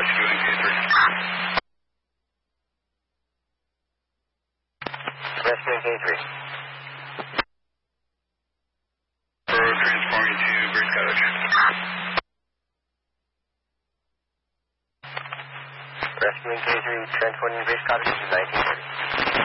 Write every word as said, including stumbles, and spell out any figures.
Rescuing K three. Rescuing K three. Road transporting to Bridge Cottage. Rescuing K three, transporting Bridge Cottage to nineteen thirty.